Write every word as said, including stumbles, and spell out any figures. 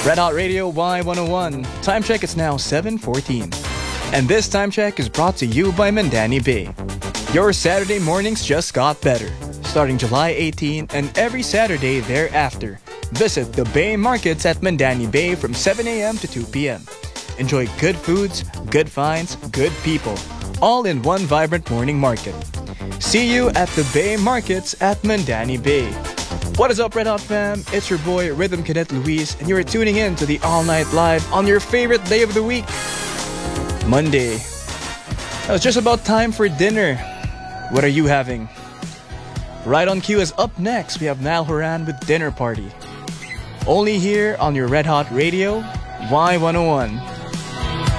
Red Hot Radio Y one oh one. Time check is now seven fourteen. And this time check is brought to you by Mandani Bay. Your Saturday mornings just got better. Starting July eighteenth and every Saturday thereafter, visit the Bay Markets at Mandani Bay from seven a.m. to two p.m. Enjoy good foods, good finds, good people, all in one vibrant morning market. See you at the Bay Markets at Mandani Bay. What is up, Red Hot fam? It's your boy Rhythm Cadet Luis, and you are tuning in to the All Night Live on your favorite day of the week, Monday. Now it's just about time for dinner. What are you having? Right on cue is up next. We have Nal Horan with Dinner Party. Only here on your Red Hot Radio, Y one oh one.